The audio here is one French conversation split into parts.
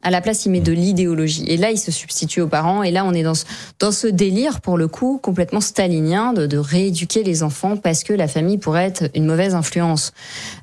À la place, il met de l'idéologie. Et là, il se substitue aux parents. Et là, on est dans ce délire, pour le coup, complètement stalinien de rééduquer les enfants parce que la famille pourrait être une mauvaise influence.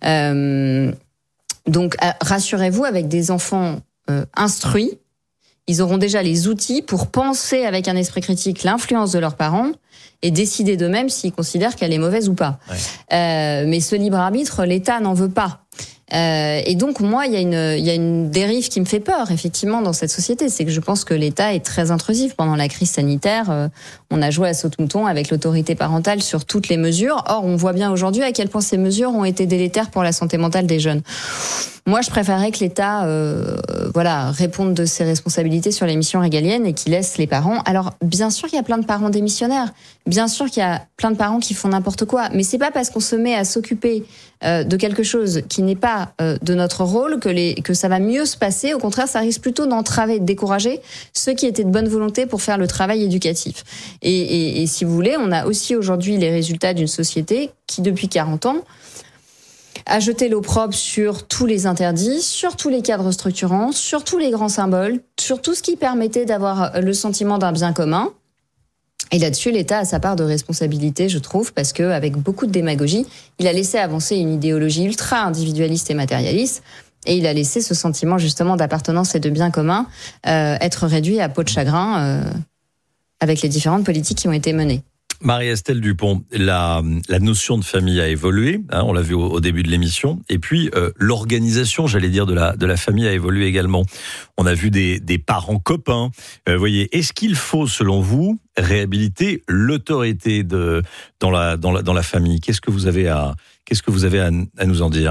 Donc, rassurez-vous, avec des enfants instruits, ils auront déjà les outils pour penser avec un esprit critique l'influence de leurs parents et décider d'eux-mêmes s'ils considèrent qu'elle est mauvaise ou pas. Ouais. Mais ce libre arbitre, l'État n'en veut pas. Et donc moi, il y a une dérive qui me fait peur effectivement dans cette société, c'est que je pense que l'État est très intrusif. Pendant la crise sanitaire, on a joué à saut-mouton avec l'autorité parentale sur toutes les mesures. Or, on voit bien aujourd'hui à quel point ces mesures ont été délétères pour la santé mentale des jeunes. Moi, je préférerais que l'État réponde de ses responsabilités sur les missions régaliennes et qu'il laisse les parents. Alors, bien sûr qu'il y a plein de parents démissionnaires, bien sûr qu'il y a plein de parents qui font n'importe quoi, mais c'est pas parce qu'on se met à s'occuper de quelque chose qui n'est pas de notre rôle que ça va mieux se passer. Au contraire, ça risque plutôt d'entraver, de décourager ceux qui étaient de bonne volonté pour faire le travail éducatif. Et si vous voulez, on a aussi aujourd'hui les résultats d'une société qui, depuis 40 ans, a jeté l'opprobre sur tous les interdits, sur tous les cadres structurants, sur tous les grands symboles, sur tout ce qui permettait d'avoir le sentiment d'un bien commun. Et là-dessus, l'État a sa part de responsabilité, je trouve, parce qu'avec beaucoup de démagogie, il a laissé avancer une idéologie ultra individualiste et matérialiste, et il a laissé ce sentiment justement d'appartenance et de bien commun être réduit à peau de chagrin avec les différentes politiques qui ont été menées. Marie-Estelle Dupont, la notion de famille a évolué, on l'a vu au début de l'émission, et puis l'organisation, j'allais dire, de la famille a évolué également. On a vu des parents copains. Voyez, est-ce qu'il faut, selon vous, réhabiliter l'autorité dans la famille ? Qu'est-ce que vous avez à nous en dire ?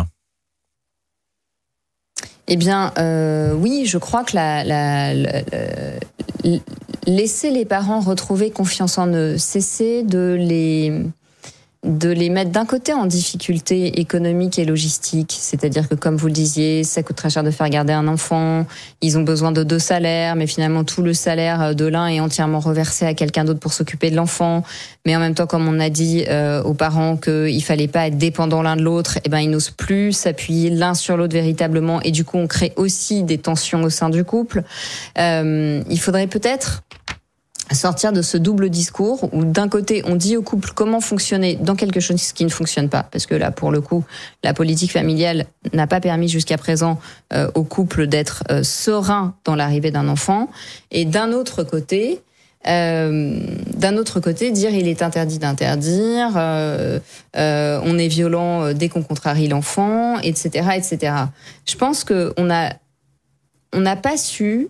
Eh bien, oui, je crois que laisser les parents retrouver confiance en eux, cesser de les mettre d'un côté en difficulté économique et logistique, c'est-à-dire que, comme vous le disiez, ça coûte très cher de faire garder un enfant, ils ont besoin de 2 salaires, mais finalement tout le salaire de l'un est entièrement reversé à quelqu'un d'autre pour s'occuper de l'enfant, mais en même temps, comme on a dit aux parents qu'il fallait pas être dépendants l'un de l'autre, ils n'osent plus s'appuyer l'un sur l'autre véritablement, et du coup on crée aussi des tensions au sein du couple. Il faudrait peut-être sortir de ce double discours où d'un côté on dit au couple comment fonctionner dans quelque chose qui ne fonctionne pas, parce que là pour le coup la politique familiale n'a pas permis jusqu'à présent au couple d'être serein dans l'arrivée d'un enfant, et d'un autre côté dire il est interdit d'interdire, on est violent dès qu'on contrarie l'enfant, etc. Je pense que on n'a pas su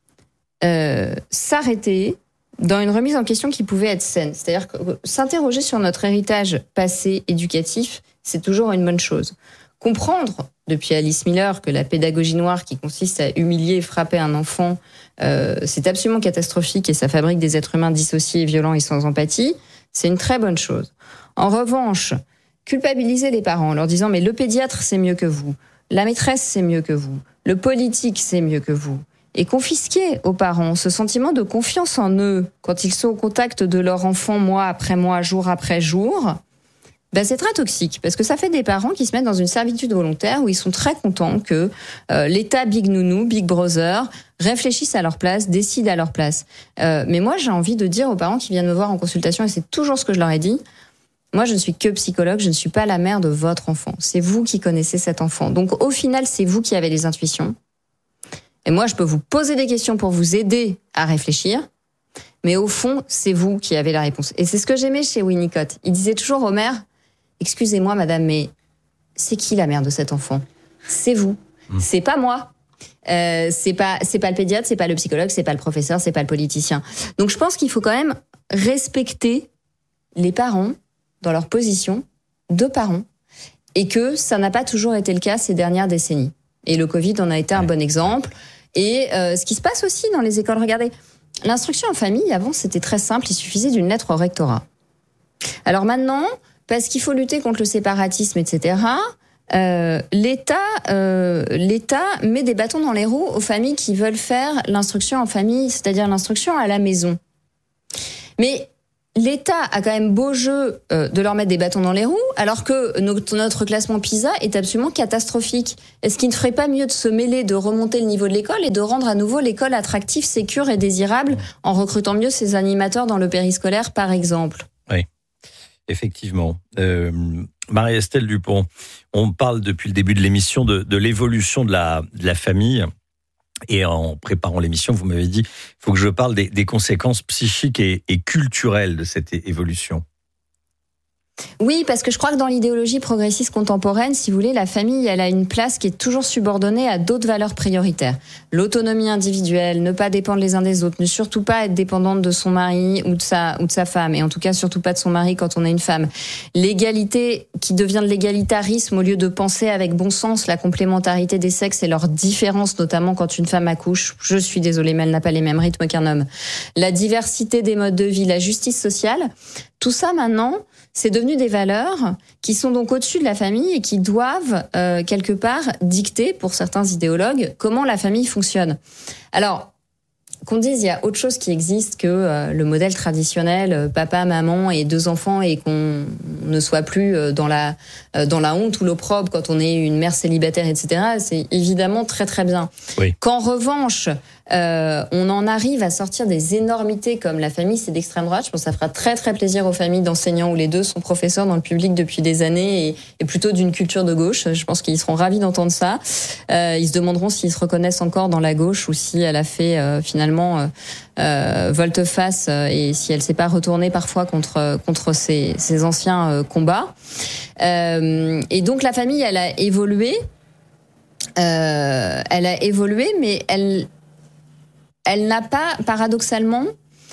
s'arrêter dans une remise en question qui pouvait être saine. C'est-à-dire que s'interroger sur notre héritage passé éducatif, c'est toujours une bonne chose. Comprendre, depuis Alice Miller, que la pédagogie noire qui consiste à humilier et frapper un enfant, c'est absolument catastrophique et ça fabrique des êtres humains dissociés, violents et sans empathie, c'est une très bonne chose. En revanche, culpabiliser les parents en leur disant « mais le pédiatre, c'est mieux que vous, la maîtresse, c'est mieux que vous, le politique, c'est mieux que vous », et confisquer aux parents ce sentiment de confiance en eux quand ils sont au contact de leur enfant mois après mois, jour après jour, c'est très toxique, parce que ça fait des parents qui se mettent dans une servitude volontaire où ils sont très contents que l'État Big Nounou, Big Brother, réfléchisse à leur place, décide à leur place. Mais moi, j'ai envie de dire aux parents qui viennent me voir en consultation, et c'est toujours ce que je leur ai dit, moi, je ne suis que psychologue, je ne suis pas la mère de votre enfant. C'est vous qui connaissez cet enfant. Donc, au final, c'est vous qui avez les intuitions. Et moi, je peux vous poser des questions pour vous aider à réfléchir, mais au fond, c'est vous qui avez la réponse. Et c'est ce que j'aimais chez Winnicott. Il disait toujours aux mères, « Excusez-moi, madame, mais c'est qui la mère de cet enfant ? C'est vous. C'est pas moi. C'est pas le pédiatre, c'est pas le psychologue, c'est pas le professeur, c'est pas le politicien. » Donc, je pense qu'il faut quand même respecter les parents dans leur position de parents, et que ça n'a pas toujours été le cas ces dernières décennies. Et le Covid en a été un bon exemple. Et ce qui se passe aussi dans les écoles, regardez, l'instruction en famille, avant, c'était très simple, il suffisait d'une lettre au rectorat. Alors maintenant, parce qu'il faut lutter contre le séparatisme, etc., l'État met des bâtons dans les roues aux familles qui veulent faire l'instruction en famille, c'est-à-dire l'instruction à la maison. Mais l'État a quand même beau jeu de leur mettre des bâtons dans les roues, alors que notre classement PISA est absolument catastrophique. Est-ce qu'il ne ferait pas mieux de se mêler, de remonter le niveau de l'école et de rendre à nouveau l'école attractive, sécure et désirable en recrutant mieux ses animateurs dans le périscolaire, par exemple ? Oui, effectivement. Marie-Estelle Dupont, on parle depuis le début de l'émission de l'évolution de la famille. Et en préparant l'émission, vous m'avez dit, il faut que je parle des conséquences psychiques et culturelles de cette évolution. Oui, parce que je crois que dans l'idéologie progressiste contemporaine, si vous voulez, la famille, elle a une place qui est toujours subordonnée à d'autres valeurs prioritaires. L'autonomie individuelle, ne pas dépendre les uns des autres, ne surtout pas être dépendante de son mari ou de sa femme, et en tout cas surtout pas de son mari quand on est une femme. L'égalité qui devient de l'égalitarisme au lieu de penser avec bon sens la complémentarité des sexes et leurs différences, notamment quand une femme accouche. Je suis désolée, mais elle n'a pas les mêmes rythmes qu'un homme. La diversité des modes de vie, la justice sociale, tout ça maintenant, c'est devenu des valeurs qui sont donc au-dessus de la famille et qui doivent quelque part dicter, pour certains idéologues, comment la famille fonctionne. Alors, qu'on dise il y a autre chose qui existe que le modèle traditionnel, papa, maman et 2 enfants, et qu'on ne soit plus dans la honte ou l'opprobre quand on est une mère célibataire, etc. C'est évidemment très très bien. Oui. Qu'en revanche, on en arrive à sortir des énormités comme la famille, c'est d'extrême droite. Je pense que ça fera très très plaisir aux familles d'enseignants où les 2 sont professeurs dans le public depuis des années et plutôt d'une culture de gauche. Je pense qu'ils seront ravis d'entendre ça. Ils se demanderont s'ils se reconnaissent encore dans la gauche ou si elle a fait finalement volte-face et si elle s'est pas retournée parfois contre ses anciens combats. Et donc la famille, elle a évolué. Mais elle n'a pas, paradoxalement,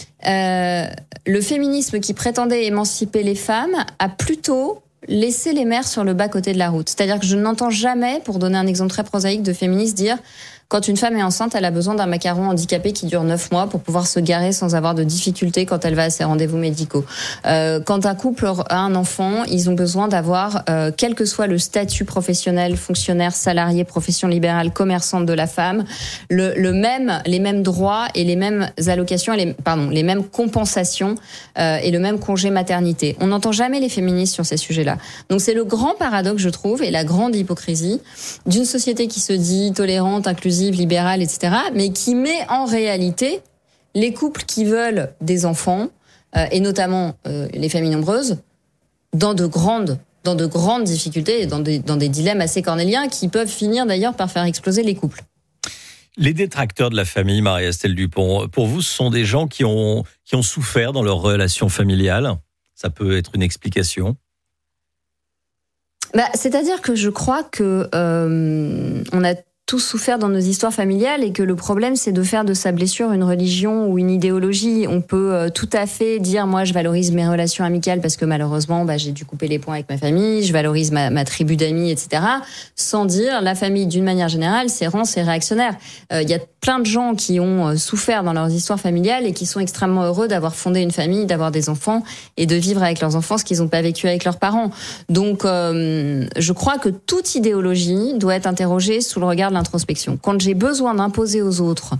le féminisme qui prétendait émanciper les femmes a plutôt laissé les mères sur le bas-côté de la route. C'est-à-dire que je n'entends jamais, pour donner un exemple très prosaïque, de féministes dire quand une femme est enceinte, elle a besoin d'un macaron handicapé qui dure 9 mois pour pouvoir se garer sans avoir de difficultés quand elle va à ses rendez-vous médicaux. Quand un couple a un enfant, ils ont besoin d'avoir, quel que soit le statut professionnel, fonctionnaire, salarié, profession libérale, commerçante de la femme, les mêmes droits et les mêmes allocations, les mêmes compensations et le même congé maternité. On n'entend jamais les féministes sur ces sujets-là. Donc c'est le grand paradoxe, je trouve, et la grande hypocrisie d'une société qui se dit tolérante, inclusive, libérale, etc., mais qui met en réalité les couples qui veulent des enfants, et notamment les familles nombreuses, dans de grandes difficultés et dans des dilemmes assez cornéliens qui peuvent finir d'ailleurs par faire exploser les couples. Les détracteurs de la famille, Marie-Estelle Dupont, pour vous, ce sont des gens qui ont souffert dans leur relation familiale. Ça peut être une explication. C'est-à-dire que je crois que on a tous souffert dans nos histoires familiales et que le problème, c'est de faire de sa blessure une religion ou une idéologie. On peut tout à fait dire, moi, je valorise mes relations amicales parce que malheureusement, j'ai dû couper les ponts avec ma famille, je valorise ma tribu d'amis, etc. Sans dire, la famille, d'une manière générale, c'est rang, c'est réactionnaire. Il y a plein de gens qui ont souffert dans leurs histoires familiales et qui sont extrêmement heureux d'avoir fondé une famille, d'avoir des enfants et de vivre avec leurs enfants ce qu'ils n'ont pas vécu avec leurs parents. Donc, je crois que toute idéologie doit être interrogée sous le regard de l'introspection. Quand j'ai besoin d'imposer aux autres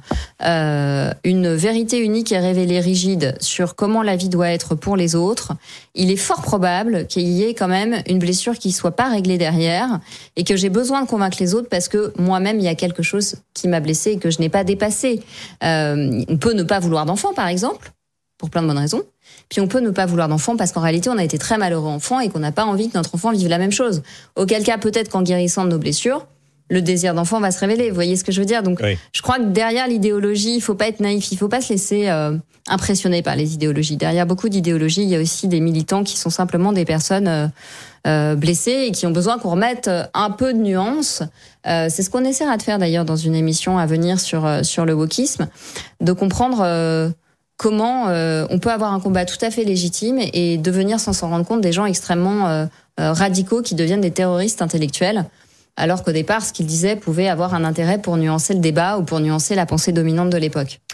une vérité unique et révélée rigide sur comment la vie doit être pour les autres, il est fort probable qu'il y ait quand même une blessure qui soit pas réglée derrière et que j'ai besoin de convaincre les autres parce que moi-même, il y a quelque chose qui m'a blessée et que je n'ai pas dépassé. On peut ne pas vouloir d'enfant, par exemple, pour plein de bonnes raisons. Puis on peut ne pas vouloir d'enfant parce qu'en réalité, on a été très malheureux enfant et qu'on n'a pas envie que notre enfant vive la même chose. Auquel cas, peut-être qu'en guérissant de nos blessures, le désir d'enfant va se révéler. Vous voyez ce que je veux dire? Donc, oui. Je crois que derrière l'idéologie, il faut pas être naïf, il faut pas se laisser impressionner par les idéologies. Derrière beaucoup d'idéologies, il y a aussi des militants qui sont simplement des personnes blessées et qui ont besoin qu'on remette un peu de nuance. C'est ce qu'on essaiera de faire d'ailleurs dans une émission à venir sur le wokisme, de comprendre comment on peut avoir un combat tout à fait légitime et devenir, sans s'en rendre compte, des gens extrêmement radicaux qui deviennent des terroristes intellectuels. Alors qu'au départ, ce qu'il disait pouvait avoir un intérêt pour nuancer le débat ou pour nuancer la pensée dominante de l'époque.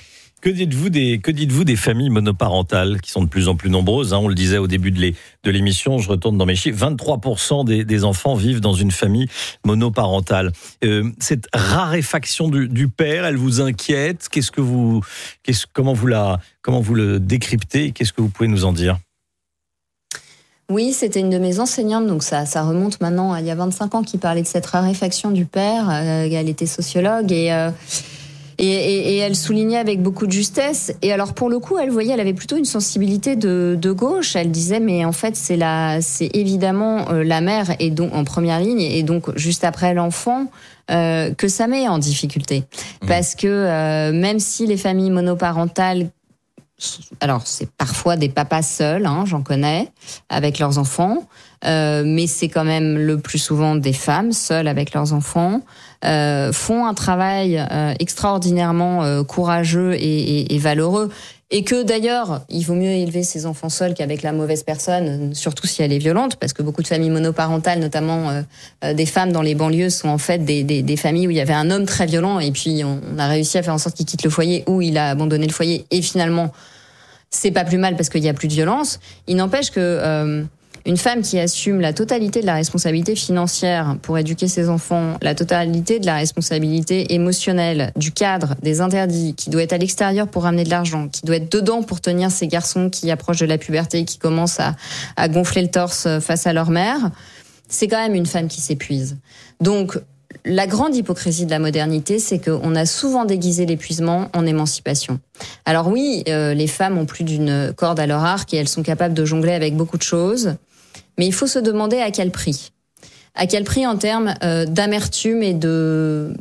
Que dites-vous des familles monoparentales qui sont de plus en plus nombreuses, hein, on le disait au début de l'émission, je retourne dans mes chiffres, 23% des enfants vivent dans une famille monoparentale. Cette raréfaction du père, elle vous inquiète? Comment vous le décryptez? Qu'est-ce que vous pouvez nous en dire? Oui, c'était une de mes enseignantes, donc ça remonte maintenant à il y a 25 ans, qui parlait de cette raréfaction du père. Elle était sociologue et elle soulignait avec beaucoup de justesse. Et alors pour le coup, elle avait plutôt une sensibilité de gauche. Elle disait mais en fait c'est évidemment la mère et donc en première ligne et donc juste après l'enfant que ça met en difficulté. Parce que même si les familles monoparentales, alors c'est parfois des papas seuls, hein, j'en connais, avec leurs enfants, mais c'est quand même le plus souvent des femmes seules avec leurs enfants, font un travail extraordinairement courageux et valeureux, et que d'ailleurs il vaut mieux élever ses enfants seuls qu'avec la mauvaise personne, surtout si elle est violente, parce que beaucoup de familles monoparentales, notamment des femmes dans les banlieues, sont en fait des familles où il y avait un homme très violent et puis on a réussi à faire en sorte qu'il quitte le foyer ou il a abandonné le foyer et finalement c'est pas plus mal parce qu'il y a plus de violence. Il n'empêche que une femme qui assume la totalité de la responsabilité financière pour éduquer ses enfants, la totalité de la responsabilité émotionnelle, du cadre, des interdits, qui doit être à l'extérieur pour ramener de l'argent, qui doit être dedans pour tenir ces garçons qui approchent de la puberté, qui commencent à gonfler le torse face à leur mère, c'est quand même une femme qui s'épuise. Donc, la grande hypocrisie de la modernité, c'est qu'on a souvent déguisé l'épuisement en émancipation. Alors oui, les femmes ont plus d'une corde à leur arc et elles sont capables de jongler avec beaucoup de choses, mais il faut se demander à quel prix. À quel prix en termes d'amertume et de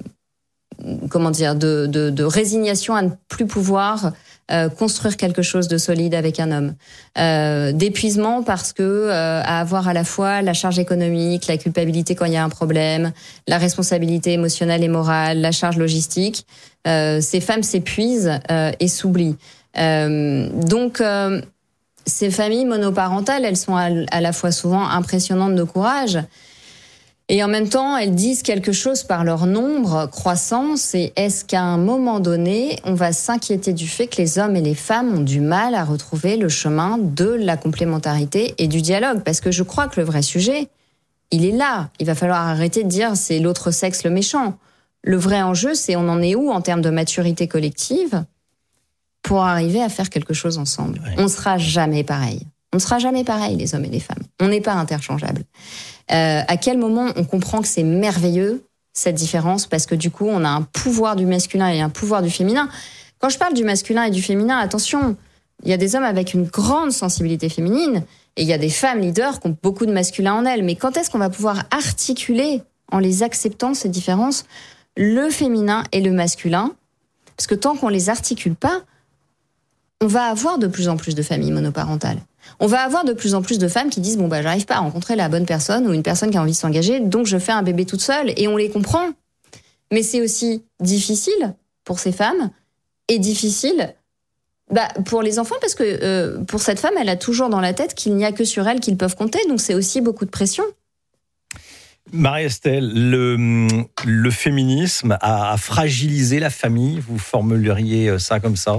résignation à ne plus pouvoir construire quelque chose de solide avec un homme. D'épuisement parce que à avoir à la fois la charge économique, la culpabilité quand il y a un problème, la responsabilité émotionnelle et morale, la charge logistique, ces femmes s'épuisent et s'oublient. Donc ces familles monoparentales, elles sont à la fois souvent impressionnantes de courage, et en même temps, elles disent quelque chose par leur nombre croissant. C'est est-ce qu'à un moment donné, on va s'inquiéter du fait que les hommes et les femmes ont du mal à retrouver le chemin de la complémentarité et du dialogue? Parce que je crois que le vrai sujet, il est là. Il va falloir arrêter de dire c'est l'autre sexe le méchant. Le vrai enjeu, c'est on en est où en termes de maturité collective pour arriver à faire quelque chose ensemble. Ouais. On ne sera jamais pareil. On ne sera jamais pareil, les hommes et les femmes. On n'est pas interchangeables. À quel moment on comprend que c'est merveilleux, cette différence, parce que du coup, on a un pouvoir du masculin et un pouvoir du féminin. Quand je parle du masculin et du féminin, attention, il y a des hommes avec une grande sensibilité féminine et il y a des femmes leaders qui ont beaucoup de masculin en elles. Mais quand est-ce qu'on va pouvoir articuler, en les acceptant, ces différences, le féminin et le masculin? Parce que tant qu'on les articule pas, on va avoir de plus en plus de familles monoparentales. On va avoir de plus en plus de femmes qui disent j'arrive pas à rencontrer la bonne personne ou une personne qui a envie de s'engager, donc je fais un bébé toute seule, et on les comprend. Mais c'est aussi difficile pour ces femmes et difficile pour les enfants, parce que pour cette femme, elle a toujours dans la tête qu'il n'y a que sur elle qu'ils peuvent compter, donc c'est aussi beaucoup de pression. Marie-Estelle, le féminisme a fragilisé la famille, vous formuleriez ça comme ça?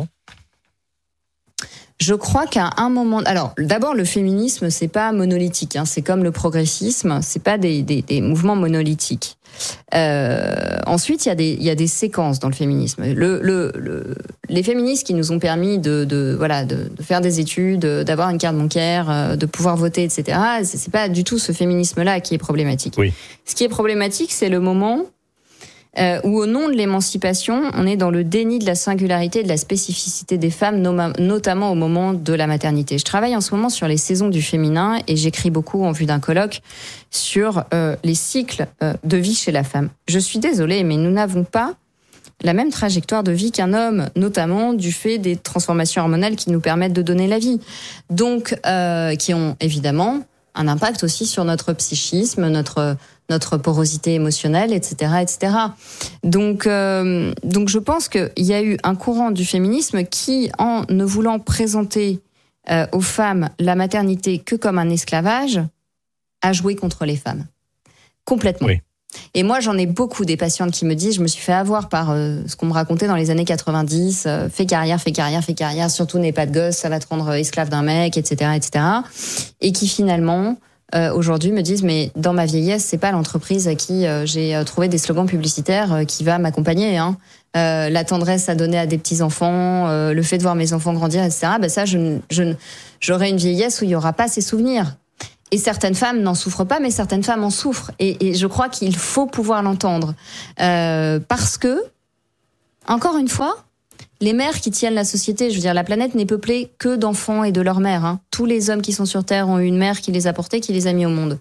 Je crois qu'à un moment... Alors, d'abord, le féminisme, c'est pas monolithique. C'est comme le progressisme, c'est pas des mouvements monolithiques. Ensuite, il y a des séquences dans le féminisme. Les féministes qui nous ont permis de faire des études, d'avoir une carte bancaire, de pouvoir voter, etc., c'est pas du tout ce féminisme-là qui est problématique. Oui. Ce qui est problématique, c'est le moment où au nom de l'émancipation, on est dans le déni de la singularité et de la spécificité des femmes, notamment au moment de la maternité. Je travaille en ce moment sur les saisons du féminin et j'écris beaucoup en vue d'un colloque sur les cycles de vie chez la femme. Je suis désolée, mais nous n'avons pas la même trajectoire de vie qu'un homme, notamment du fait des transformations hormonales qui nous permettent de donner la vie. Donc, qui ont évidemment un impact aussi sur notre psychisme, notre porosité émotionnelle, etc., etc. Donc je pense qu'il y a eu un courant du féminisme qui, en ne voulant présenter aux femmes la maternité que comme un esclavage, a joué contre les femmes. Complètement. Oui. Et moi, j'en ai beaucoup des patientes qui me disent, je me suis fait avoir par ce qu'on me racontait dans les années 90, fais carrière, surtout n'aie pas de gosse, ça va te rendre esclave d'un mec, etc., etc. Et qui finalement, aujourd'hui, me disent, mais dans ma vieillesse, c'est pas l'entreprise à qui j'ai trouvé des slogans publicitaires qui va m'accompagner. La tendresse à donner à des petits-enfants, le fait de voir mes enfants grandir, etc. Ça, j'aurai une vieillesse où il y aura pas ces souvenirs. Et certaines femmes n'en souffrent pas, mais certaines femmes en souffrent. Et je crois qu'il faut pouvoir l'entendre. Parce que, encore une fois, les mères qui tiennent la société, je veux dire, la planète n'est peuplée que d'enfants et de leurs mères. Tous les hommes qui sont sur Terre ont eu une mère qui les a portés, qui les a mis au monde.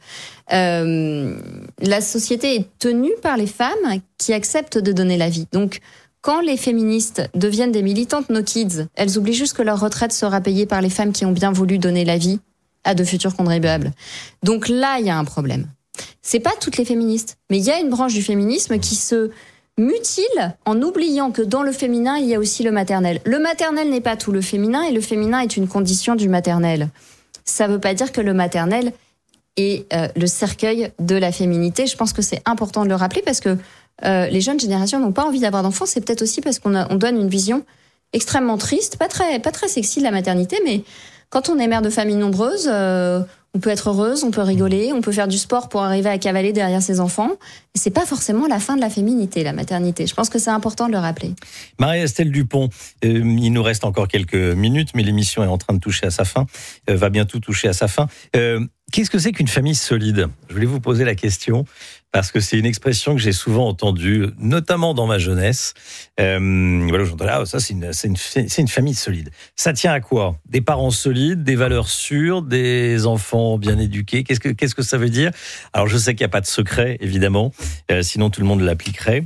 La société est tenue par les femmes qui acceptent de donner la vie. Donc, quand les féministes deviennent des militantes no kids, elles oublient juste que leur retraite sera payée par les femmes qui ont bien voulu donner la vie à de futurs contribuables. Donc là, il y a un problème. C'est pas toutes les féministes, mais il y a une branche du féminisme qui se mutile en oubliant que dans le féminin, il y a aussi le maternel. Le maternel n'est pas tout le féminin et le féminin est une condition du maternel. Ça veut pas dire que le maternel est le cercueil de la féminité. Je pense que c'est important de le rappeler parce que les jeunes générations n'ont pas envie d'avoir d'enfants. C'est peut-être aussi parce qu'on donne une vision extrêmement triste, pas très sexy de la maternité, mais quand on est mère de famille nombreuse, on peut être heureuse, on peut rigoler, on peut faire du sport pour arriver à cavaler derrière ses enfants. Et c'est pas forcément la fin de la féminité, la maternité. Je pense que c'est important de le rappeler. Marie-Estelle Dupont, il nous reste encore quelques minutes, mais l'émission est en train de toucher à sa fin, va bientôt toucher à sa fin. Qu'est-ce que c'est qu'une famille solide ? Je voulais vous poser la question, parce que c'est une expression que j'ai souvent entendue, notamment dans ma jeunesse. Voilà, j'entends ça, c'est une famille solide. Ça tient à quoi ? Des parents solides, des valeurs sûres, des enfants bien éduqués. Qu'est-ce que ça veut dire ? Alors, je sais qu'il n'y a pas de secret, évidemment, sinon tout le monde l'appliquerait,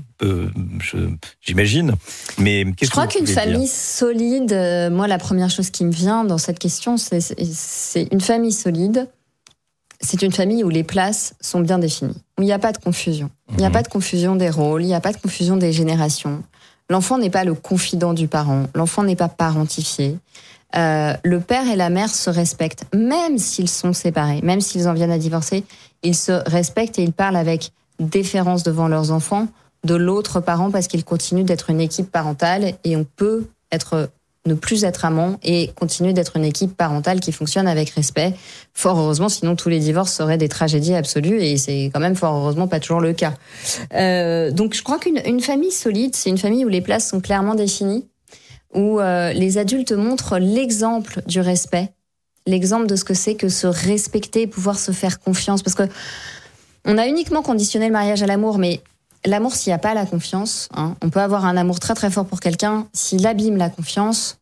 j'imagine. Mais je crois qu'une famille solide, moi, la première chose qui me vient dans cette question, c'est une famille solide. C'est une famille où les places sont bien définies, où il n'y a pas de confusion. Il n'y a pas de confusion des rôles, il n'y a pas de confusion des générations. L'enfant n'est pas le confident du parent, l'enfant n'est pas parentifié. Le père et la mère se respectent, même s'ils sont séparés, même s'ils en viennent à divorcer, ils se respectent et ils parlent avec déférence devant leurs enfants de l'autre parent parce qu'ils continuent d'être une équipe parentale et on peut ne plus être amant et continuer d'être une équipe parentale qui fonctionne avec respect. Fort heureusement, sinon tous les divorces seraient des tragédies absolues et c'est quand même fort heureusement pas toujours le cas. Donc je crois qu'une famille solide, c'est une famille où les places sont clairement définies, où les adultes montrent l'exemple du respect, l'exemple de ce que c'est que se respecter et pouvoir se faire confiance. Parce que on a uniquement conditionné le mariage à l'amour, mais l'amour, s'il n'y a pas la confiance, on peut avoir un amour très très fort pour quelqu'un, s'il abîme la confiance,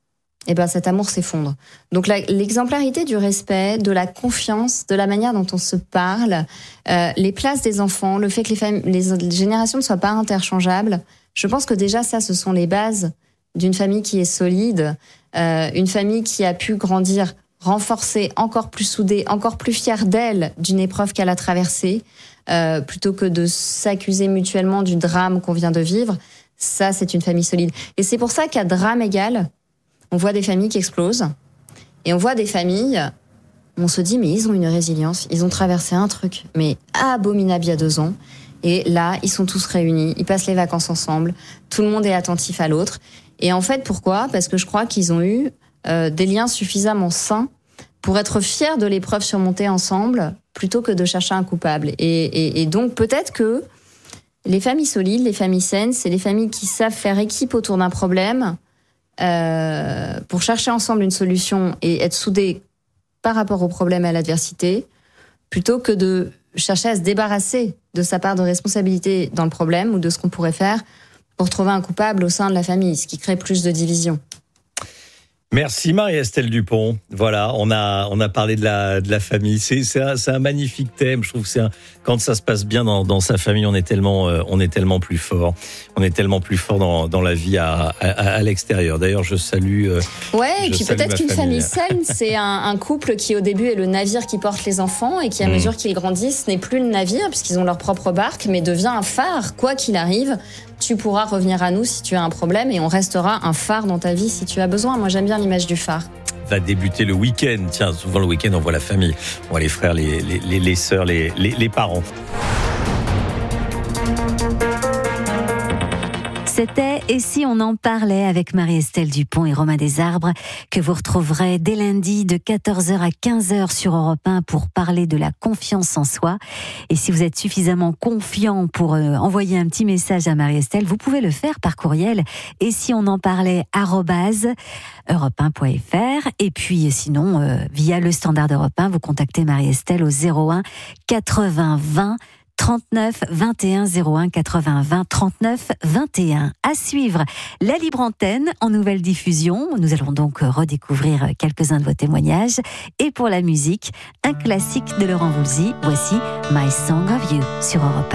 cet amour s'effondre. Donc l'exemplarité du respect, de la confiance, de la manière dont on se parle, les places des enfants, le fait que les générations ne soient pas interchangeables, je pense que déjà ça, ce sont les bases d'une famille qui est solide, une famille qui a pu grandir renforcée, encore plus soudée, encore plus fière d'elle d'une épreuve qu'elle a traversée, plutôt que de s'accuser mutuellement du drame qu'on vient de vivre. Ça, c'est une famille solide. Et c'est pour ça qu'à drame égal, on voit des familles qui explosent et on voit des familles où on se dit mais ils ont une résilience, ils ont traversé un truc mais abominable il y a 2 ans et là ils sont tous réunis, ils passent les vacances ensemble, tout le monde est attentif à l'autre. Et en fait pourquoi ? Parce que je crois qu'ils ont eu des liens suffisamment sains pour être fiers de l'épreuve surmontée ensemble plutôt que de chercher un coupable. Et donc peut-être que les familles solides, les familles saines, c'est les familles qui savent faire équipe autour d'un problème pour chercher ensemble une solution et être soudées par rapport au problème et à l'adversité, plutôt que de chercher à se débarrasser de sa part de responsabilité dans le problème ou de ce qu'on pourrait faire pour trouver un coupable au sein de la famille, ce qui crée plus de division. Merci Marie-Estelle Dupont. Voilà, on a parlé de la famille. C'est un magnifique thème. Je trouve que quand ça se passe bien dans sa famille, on est tellement plus fort. On est tellement plus fort dans la vie à l'extérieur. D'ailleurs, je salue. Et puis peut-être qu'une famille saine, c'est un couple qui au début est le navire qui porte les enfants et qui à mesure qu'ils grandissent n'est plus le navire puisqu'ils ont leur propre barque, mais devient un phare quoi qu'il arrive. Tu pourras revenir à nous si tu as un problème et on restera un phare dans ta vie si tu as besoin. Moi, j'aime bien l'image du phare. Va débuter le week-end. Tiens, souvent le week-end, on voit la famille. On voit les frères, les sœurs, les parents. C'était « Et si on en parlait » avec Marie-Estelle Dupont et Romain Desarbres, que vous retrouverez dès lundi de 14h à 15h sur Europe 1 pour parler de la confiance en soi. Et si vous êtes suffisamment confiant pour envoyer un petit message à Marie-Estelle, vous pouvez le faire par courriel. Et si on en parlait @europe1.fr. Et puis sinon, via le standard d'Europe 1, vous contactez Marie-Estelle au 01 80 20 39 21 01 80 20 39 21. À suivre la libre antenne en nouvelle diffusion. Nous allons donc redécouvrir quelques-uns de vos témoignages. Et pour la musique, un classique de Laurent Voulzy. Voici My Song of You sur Europe 1.